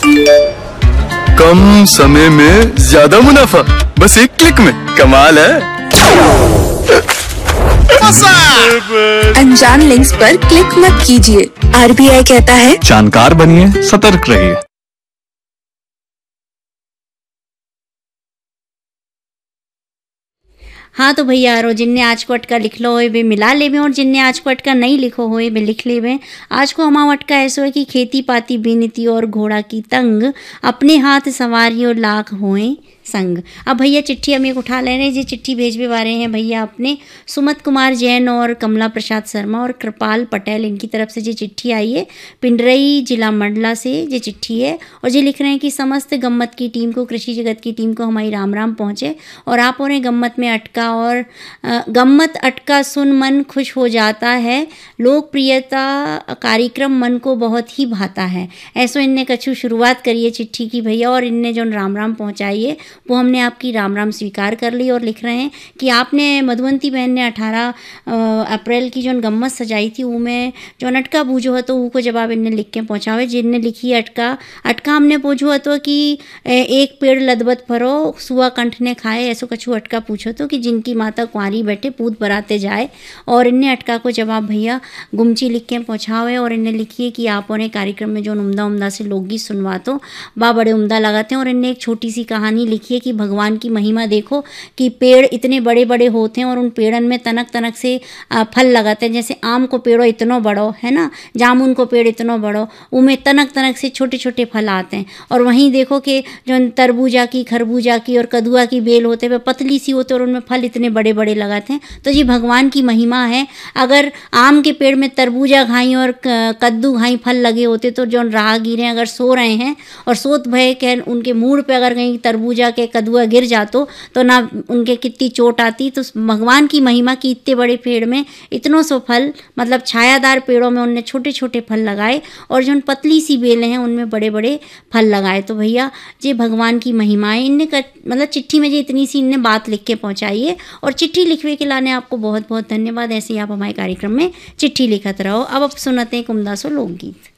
कम समय में ज्यादा मुनाफा, बस एक क्लिक में। कमाल है। अनजान लिंक्स पर क्लिक मत कीजिए। RBI कहता है जानकार बनिए, सतर्क रहिए। हाँ तो भैया रो जिनने आज को अटका लिख लो होए वे मिला लेवे, और जिनने आज को अटका नहीं लिखो होए वे लिख लेवे। आज को हमारा अटका ऐसो है कि खेती पाती बीनती और घोड़ा की तंग, अपने हाथ सवारियों लाख होए संग। अब भैया चिट्ठी हम एक उठा ले रहे हैं जी। चिट्ठी भेजवे वाले हैं भैया अपने सुमत कुमार जैन और कमला प्रसाद शर्मा और कृपाल पटेल, इनकी तरफ से जी चिट्ठी आई है। पिंडरई जिला मंडला से ये चिट्ठी है, और जी लिख रहे हैं कि समस्त गम्मत की टीम को, कृषि जगत की टीम को हमारी राम राम पहुँचे, और आप और गम्मत में अटका और गम्मत अटका सुन मन खुश हो जाता है, लोकप्रियता कार्यक्रम मन को बहुत ही भाता है। ऐसो इनने कछु शुरुआत करी है चिट्ठी की भैया, और इनने जो राम राम पहुँचाई है वो हमने आपकी राम राम स्वीकार कर ली। और लिख रहे हैं कि आपने मधुवंती बहन ने 18 अप्रैल की जो गम्मत सजाई थी वो में जो अटका बूझो तो वो को जवाब इनने लिख के पहुँचावे। जिनने लिखी अटका हमने पूछो तो कि एक पेड़ लदबत भरो सुआ कंठ ने खाए, ऐसो कछु अटका पूछो तो कि जिनकी माता कुंवारी बैठे पूत बराते जाए। और इनने अटका को जवाब भैया गुमची लिख के पहुँचावे। और इनने लिखी है कि आप उन्हें कार्यक्रम में जो उम्दा उम्दा से लोकगीत सुनवा तो बा बड़े उम्दा लगाते हैं। और इनने एक छोटी सी कहानी लिखी है कि भगवान की महिमा देखो कि पेड़ इतने बड़े बड़े होते हैं और उन पेड़न में तनक तनक से फल लगाते हैं। जैसे आम को पेड़ो इतना बड़ो है ना, जामुन को पेड़ इतना बड़ो, उनमें तनक तनक से छोटे छोटे फल आते हैं। और वहीं देखो कि जो तरबूजा की, खरबूजा की और कदुआ की बेल होते हैं पतली सी होते हैं और उनमें फल इतने बड़े बड़े लगाते हैं। तो जी भगवान की महिमा है। अगर आम के पेड़ में तरबूजा घाई और कद्दू घाई फल लगे होते तो जो राहगीर हैं अगर सो रहे हैं और सोत भय के उनके मूड पे अगर कहीं तरबूजा के कदुआ गिर जातो तो ना उनके कितनी चोट आती। तो भगवान की महिमा की इतने बड़े पेड़ में इतनों सो फल, मतलब छायादार पेड़ों में उनने छोटे छोटे फल लगाए और जो पतली सी बेलें हैं उनमें बड़े बड़े फल लगाए। तो भैया ये भगवान की महिमा है। इनने मतलब चिट्ठी में जी इतनी सी इनने बात लिख के पहुँचाई है। और चिट्ठी लिखवे के लाने आपको बहुत बहुत धन्यवाद। ऐसे ही आप हमारे कार्यक्रम में चिट्ठी लिखत रहो। अब सुनते हैं कुमदा सो लोकगीत।